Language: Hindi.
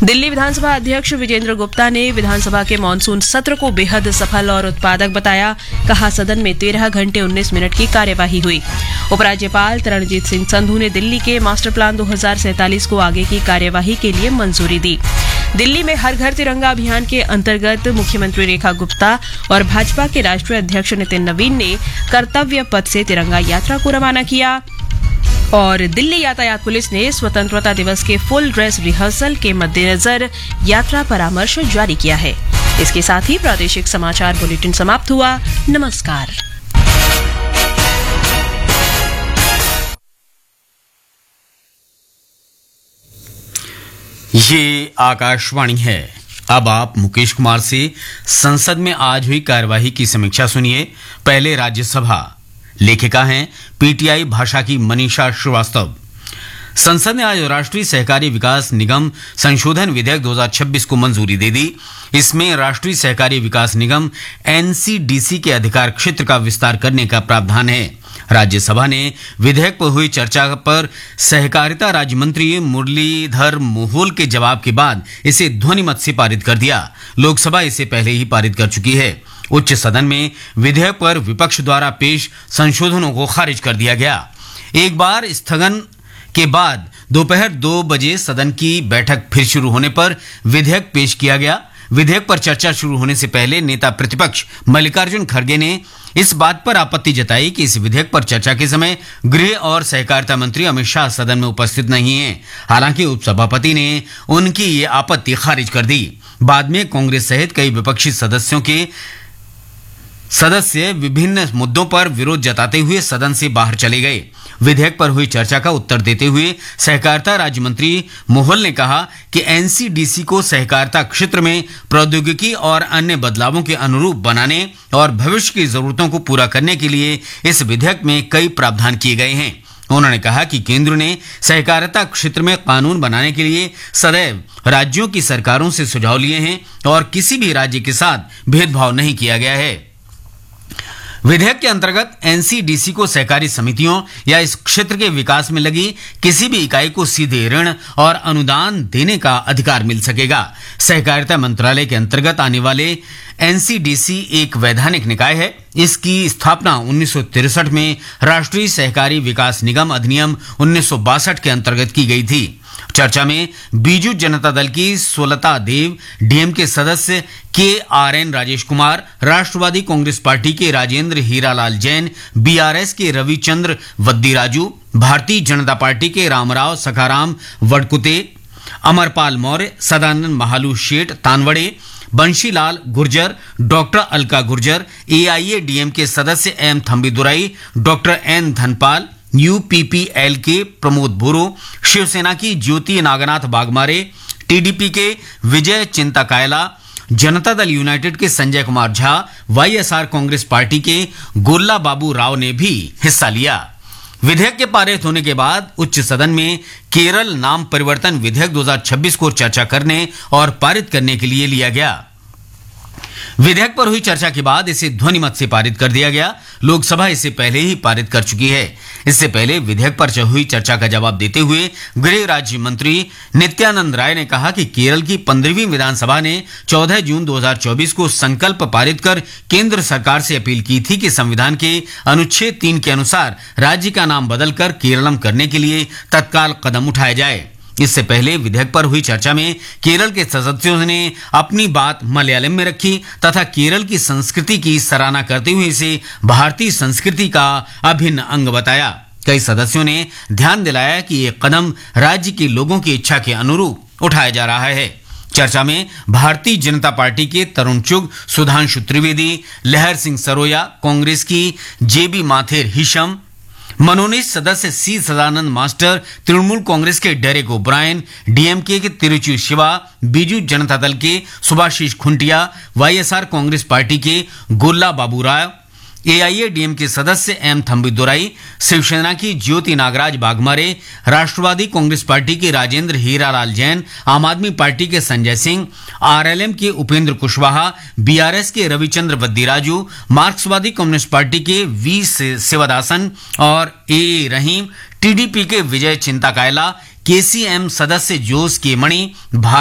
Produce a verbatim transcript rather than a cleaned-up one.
दिल्ली विधानसभा अध्यक्ष विजेंद्र गुप्ता ने विधानसभा के मानसून सत्र को बेहद सफल और उत्पादक बताया। कहा, सदन में तेरह घंटे उन्नीस मिनट की कार्यवाही हुई। उपराज्यपाल तरणजीत सिंह संधू ने दिल्ली के मास्टर प्लान दो हजार सैंतालीस को आगे की कार्यवाही के लिए मंजूरी दी। दिल्ली में हर घर तिरंगा अभियान के अंतर्गत मुख्यमंत्री रेखा गुप्ता और भाजपा के राष्ट्रीय अध्यक्ष नितिन नवीन ने कर्तव्य पथ से तिरंगा यात्रा को रवाना किया। और दिल्ली यातायात पुलिस ने स्वतंत्रता दिवस के फुल ड्रेस रिहर्सल के मद्देनजर यात्रा परामर्श जारी किया है। इसके साथ ही प्रादेशिक समाचार बुलेटिन समाप्त हुआ। नमस्कार। ये आकाशवाणी है। अब आप मुकेश कुमार से संसद में आज हुई कार्यवाही की समीक्षा सुनिए। पहले राज्यसभा। लेखिका हैं पीटीआई भाषा की मनीषा श्रीवास्तव। संसद ने आज राष्ट्रीय सहकारी विकास निगम संशोधन विधेयक दो हज़ार छब्बीस को मंजूरी दे दी। इसमें राष्ट्रीय सहकारी विकास निगम एनसीडीसी के अधिकार क्षेत्र का विस्तार करने का प्रावधान है। राज्यसभा ने विधेयक पर हुई चर्चा पर सहकारिता राज्य मंत्री मुरलीधर मोहोल के जवाब के बाद इसे ध्वनिमत से पारित कर दिया। लोकसभा इसे पहले ही पारित कर चुकी है। उच्च सदन में विधेयक पर विपक्ष द्वारा पेश संशोधनों को खारिज कर दिया गया। एक बार स्थगन के बाद दोपहर दो बजे सदन की बैठक फिर शुरू होने पर विधेयक पेश किया गया। विधेयक पर चर्चा शुरू होने से पहले नेता प्रतिपक्ष मल्लिकार्जुन खड़गे ने इस बात पर आपत्ति जताई कि इस विधेयक पर चर्चा के समय गृह और सहकारिता मंत्री अमित शाह सदन में उपस्थित नहीं हैं। हालांकि उपसभापति ने उनकी ये आपत्ति खारिज कर दी। बाद में कांग्रेस सहित कई विपक्षी सदस्यों के सदस्य विभिन्न मुद्दों पर विरोध जताते हुए सदन से बाहर चले गए। विधेयक पर हुई चर्चा का उत्तर देते हुए सहकारिता राज्य मंत्री मोहोल ने कहा कि एनसीडीसी को सहकारिता क्षेत्र में प्रौद्योगिकी और अन्य बदलावों के अनुरूप बनाने और भविष्य की जरूरतों को पूरा करने के लिए इस विधेयक में कई प्रावधान किए गए हैं। उन्होंने कहा कि केंद्र ने सहकारिता क्षेत्र में कानून बनाने के लिए सदैव राज्यों की सरकारों से सुझाव लिए हैं और किसी भी राज्य के साथ भेदभाव नहीं किया गया है। विधेयक के अंतर्गत एनसीडीसी को सहकारी समितियों या इस क्षेत्र के विकास में लगी किसी भी इकाई को सीधे ऋण और अनुदान देने का अधिकार मिल सकेगा। सहकारिता मंत्रालय के अंतर्गत आने वाले एनसीडीसी एक वैधानिक निकाय है। इसकी स्थापना उन्नीस सौ तिरसठ में राष्ट्रीय सहकारी विकास निगम अधिनियम उन्नीस सौ बासठ के अंतर्गत की गई थी। चर्चा में बीजू जनता दल की सुलता देव, डीएम के सदस्य के are N Rajesh Kumar, Rashtravadi Congress party के राजेंद्र हीरालाल जैन, बीआरएस के रविचंद्र वद्दीराजू, भारतीय जनता पार्टी के रामराव सखाराम वडकुते, अमरपाल मौर्य, सदानंद महालू शेठ तानवड़े, बंशीलाल गुर्जर, डॉक्टर अलका गुर्जर, एआईएडीएम के सदस्य M Thambidurai, doctor N Dhanpal, UPPL के प्रमोद बोरो, शिवसेना की ज्योति नागनाथ बागमारे, टीडीपी के विजय चिंता कायला, जनता दल यूनाइटेड के संजय कुमार झा, वाईएसआर कांग्रेस पार्टी के गोल्ला बाबू राव ने भी हिस्सा लिया। विधेयक के पारित होने के बाद उच्च सदन में केरल नाम परिवर्तन विधेयक दो हज़ार छब्बीस को चर्चा करने और पारित करने के लिए लिया गया। विधेयक पर हुई चर्चा के बाद इसे ध्वनिमत से पारित कर दिया गया। लोकसभा इसे पहले ही पारित कर चुकी है। इससे पहले विधेयक पर हुई चर्चा का जवाब देते हुए गृह राज्य मंत्री नित्यानंद राय ने कहा कि केरल की पंद्रहवीं विधानसभा ने चौदह जून दो हज़ार चौबीस को संकल्प पारित कर केंद्र सरकार से अपील की थी कि संविधान के अनुच्छेद तीन के अनुसार राज्य का नाम बदलकर केरलम करने के लिए तत्काल कदम उठाया जाए। इससे पहले विधेयक पर हुई चर्चा में केरल के सदस्यों ने अपनी बात मलयालम में रखी तथा केरल की संस्कृति की सराहना करते हुए इसे भारतीय संस्कृति का अभिन्न अंग बताया। कई सदस्यों ने ध्यान दिलाया कि ये कदम राज्य के लोगों की इच्छा के अनुरूप उठाया जा रहा है। चर्चा में भारतीय जनता पार्टी के तरुण चुग, सुधांशु त्रिवेदी, लहर सिंह सरोया, कांग्रेस की जेबी माथेर हिशम, मनोनीत सदस्य सी सदानंद मास्टर, तृणमूल कांग्रेस के डेरेक ओब्रायन, डीएमके के तिरुचि शिवा, बीजू जनता दल के सुभाशीष खुंटिया, वाईएसआर कांग्रेस पार्टी के गोल्ला बाबू राव, एआईएडीएम के सदस्य एम थंबीदुराई, शिवसेना की ज्योति नागराज बागमारे, राष्ट्रवादी कांग्रेस पार्टी के राजेंद्र हीरालाल जैन, आम आदमी पार्टी के संजय सिंह, आरएलएम के उपेंद्र कुशवाहा, बीआरएस के रविचंद्र वद्दीराजू, मार्क्सवादी कम्युनिस्ट पार्टी के वी शिवदासन और ए रहीम, टीडीपी के विजय चिंता कायला, केसीएम सदस्य जोस के मणि,